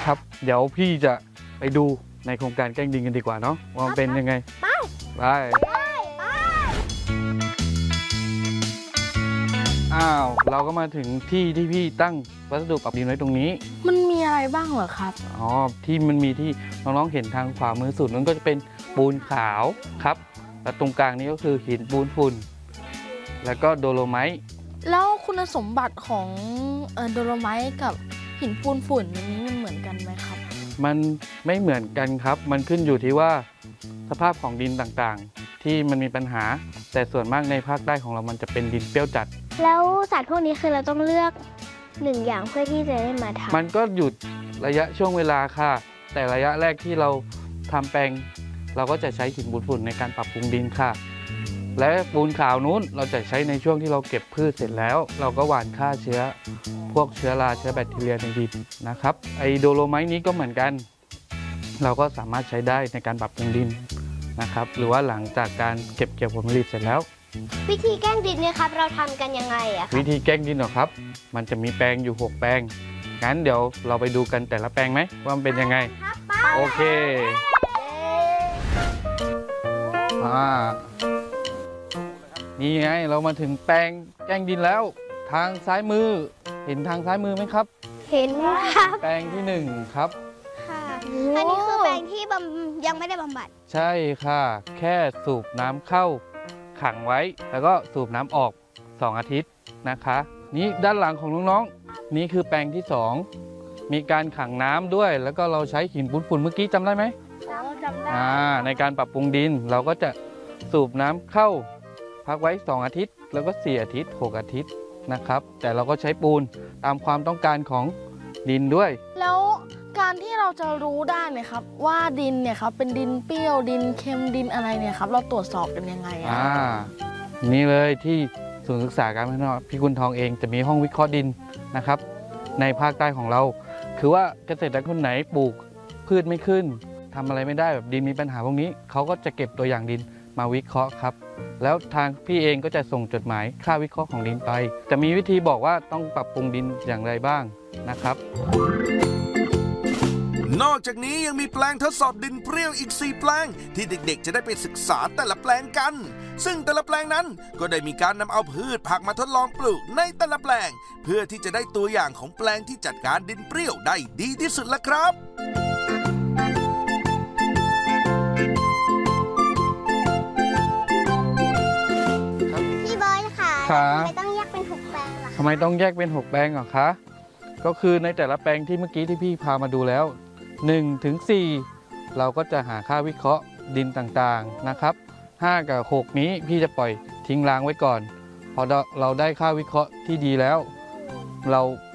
ครับเดี๋ยวพี่จะไปดูในโครงการแกล้งดินกันดีกว่าเนาะว่ามันเป็นยังไงไปอ้าวเราก็มาถึงที่ที่พี่ตั้งวัสดุปรับดินไว้ตรงนี้มันมีอะไรบ้างเหรอครับอ๋อที่มันมีที่น้องๆเห็นทางขวามือสุดนั้นก็จะเป็นปูนขาวครับและตรงกลางนี้ก็คือหินปูนฝุ่นแล้วก็โดโลไมต์แล้วคุณสมบัติของโดโลไมต์กับหินปูนฝุ่นนี้มันเหมือนกันไหมครับมันไม่เหมือนกันครับมันขึ้นอยู่ที่ว่าสภาพของดินต่างๆที่มันมีปัญหาแต่ส่วนมากในภาคใต้ของเรามันจะเป็นดินเปรี้ยวจัดแล้วสัตว์พวกนี้คือเราต้องเลือก1 อย่างเพื่อที่จะได้มาทำมันก็หยุดระยะช่วงเวลาค่ะแต่ระยะแรกที่เราทำแปลงเราก็จะใช้หินปูนฝุ่นในการปรับปรุงดินค่ะและปูนขาวนู้นเราจะใช้ในช่วงที่เราเก็บพืชเสร็จแล้วเราก็หว่านฆ่าเชื้อพวกเชื้อราเชื้อแบคทีเรียในดินนะครับไอโดโลไมต์นี้ก็เหมือนกันเราก็สามารถใช้ได้ในการปรับปรุงดินนะครับหรือว่าหลังจากการเก็บเกี่ยวผลผลิตเสร็จแล้ววิธีแกล้งดินเนี่ยครับเราทำกันยังไงอะวิธีแกล้งดินเหรอครับมันจะมีแปลงอยู่6แปลงงั้นเดี๋ยวเราไปดูกันแต่ละแปลงไหมว่ามันเป็นยังไงโอเคนี่ไงเรามาถึงแปลงแกล้งดินแล้วทางซ้ายมือเห็นทางซ้ายมือไหมครับเห็นครับแปลงที่1ครับค่ะอันนี้คือแปลงที่ยังไม่ได้บำบัดใช่ค่ะแค่สูบน้ำเข้าขังไว้แล้วก็สูบน้ำออก2 อาทิตย์นะคะนี่ด้านหลังของน้องๆนี่คือแปลงที่2มีการขังน้ำด้วยแล้วก็เราใช้หินปูนฝุ่นเมื่อกี้จำได้ไหมจำได้ในการปรับปรุงดินเราก็จะสูบน้ำเข้าพักไว้2 อาทิตย์แล้วก็4 อาทิตย์6 อาทิตย์นะครับแต่เราก็ใช้ปูนตามความต้องการของดินด้วยแล้วการที่เราจะรู้ได้เนี่ยครับว่าดินเนี่ยครับเป็นดินเปรี้ยวดินเค็มดินอะไรเนี่ยครับเราตรวจสอบกันยังไงนี่เลยที่ศูนย์ศึกษาการพัฒนาพิกุลทองเองจะมีห้องวิเคราะห์ดินนะครับในภาคใต้ของเราคือว่าเกษตรกรคนไหนปลูกพืชไม่ขึ้นทำอะไรไม่ได้แบบดินมีปัญหาพวกนี้เขาก็จะเก็บตัวอย่างดินมาวิเคราะห์ครับแล้วทางพี่เองก็จะส่งจดหมายค่าวิเคราะห์ของดินไปจะมีวิธีบอกว่าต้องปรับปรุงดินอย่างไรบ้างนะครับนอกจากนี้ยังมีแปลงทดสอบดินเปรี้ยวอีก4 แปลงที่เด็กๆจะได้ไปศึกษาแต่ละแปลงกันซึ่งแต่ละแปลงนั้นก็ได้มีการนำเอาพืชผักมาทดลองปลูกในแต่ละแปลงเพื่อที่จะได้ตัวอย่างของแปลงที่จัดการดินเปรี้ยวได้ดีที่สุดละครับพี่บอยค่ะทำไมต้องแยกเป็น6 แปลงล่ะทำไมต้องแยกเป็น6 แปลงเหรอคะก็คือในแต่ละแปลงที่เมื่อกี้ที่พี่พามาดูแล้ว1 ถึง 4เราก็จะหาค่าวิเคราะห์ดินต่างๆนะครับ5 กับ 6นี้พี่จะปล่อยทิ้งร้างไว้ก่อนพอเราได้ค่าวิเคราะห์ที่ดีแล้วเรา